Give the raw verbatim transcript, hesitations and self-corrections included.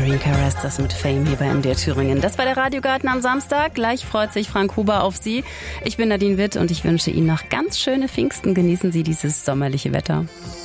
Marine Caress, das mit Fame hier bei M D R Thüringen. Das war der Radiogarten am Samstag. Gleich freut sich Frank Huber auf Sie. Ich bin Nadine Witt und ich wünsche Ihnen noch ganz schöne Pfingsten. Genießen Sie dieses sommerliche Wetter.